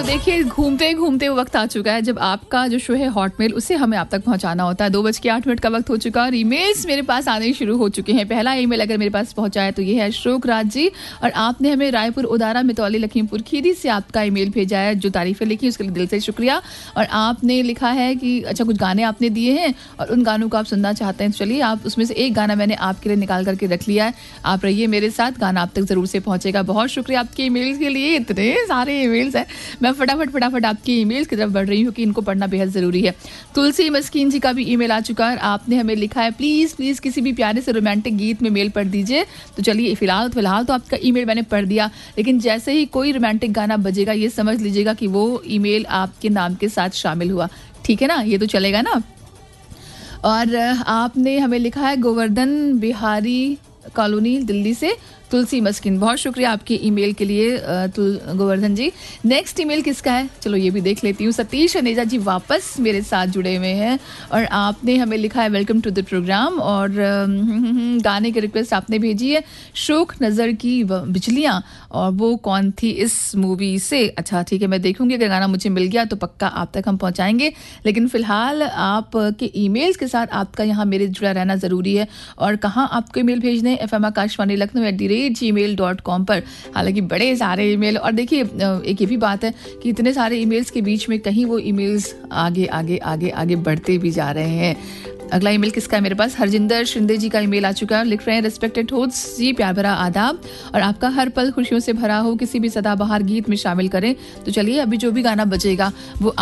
देखिए घूमते घूमते वो वक्त आ चुका है जब आपका जो शो है हॉटमेल उसे हमें आप तक पहुंचाना होता है। 2:08 का वक्त हो चुका और ईमेल्स मेरे पास आने शुरू हो चुके हैं। पहला ईमेल अगर मेरे पास पहुंचा है तो ये है अशोक राज जी, और आपने हमें रायपुर उदारा मितौली लखीमपुर खीरी से आपका ईमेल भेजा है। जो तारीफें लिखी उसके लिए दिल से शुक्रिया। और आपने लिखा है कि अच्छा कुछ गाने आपने दिए हैं और उन गानों को आप सुनना चाहते हैं, तो चलिए आप उसमें से एक गाना मैंने आपके लिए निकाल करके रख लिया है। आप रहिए मेरे साथ, गाना आप तक जरूर से पहुंचेगा। बहुत शुक्रिया आपके ईमेल्स के लिए, इतने सारे ईमेल्स हैं। मैं फटाफट आपकी ईमेल्स की तरफ बढ़ रही हूँ कि इनको पढ़ना बेहद जरूरी है। तुलसी मस्कीन जी का भी ईमेल आ चुका है। आपने हमें लिखा है प्लीज किसी भी प्यारे से रोमांटिक गीत में मेल पढ़ दीजिए। तो चलिए फिलहाल तो आपका ईमेल मैंने पढ़ दिया, लेकिन जैसे ही कोई रोमांटिक गाना बजेगा ये समझ लीजिएगा कि वो ईमेल आपके नाम के साथ शामिल हुआ। ठीक है ना, ये तो चलेगा ना। और आपने हमें लिखा है गोवर्धन बिहारी कॉलोनी दिल्ली से तुलसी मस्किन। बहुत शुक्रिया आपके ईमेल के लिए गोवर्धन जी। नेक्स्ट ईमेल किसका है चलो ये भी देख लेती हूँ। सतीश अनेजा जी वापस मेरे साथ जुड़े हुए हैं और आपने हमें लिखा है वेलकम टू द प्रोग्राम। और गाने की रिक्वेस्ट आपने भेजी है शोक नज़र की बिजलियाँ, और वो कौन थी इस मूवी से। अच्छा ठीक है, मैं देखूंगी, अगर गाना मुझे मिल गया तो पक्का आप तक हम पहुँचाएंगे। लेकिन फिलहाल आपके ईमेल्स के साथ आपका यहाँ मेरे जुड़ा रहना ज़रूरी है। और कहाँ आपको ईमेल भेजने, FM आकाशवाणी लखनऊ @gmail.com पर। हालांकि बड़े सारे ईमेल, और देखिए एक ये भी बात है कि इतने सारे ईमेल्स के बीच में कहीं वो ईमेल्स आगे आगे आगे आगे बढ़ते भी जा रहे हैं। अगला ईमेल किसका है मेरे पास, हरजिंदर शिंदे जी का ईमेल आ चुका है। लिख रहे हैं रिस्पेक्टेड होस्ट जी, प्यार भरा आदाब और आपका हर पल खुशियों से भरा हो, किसी भी सदाबहार गीत में शामिल करें। तो चलिए अभी जो भी गाना बजेगा वो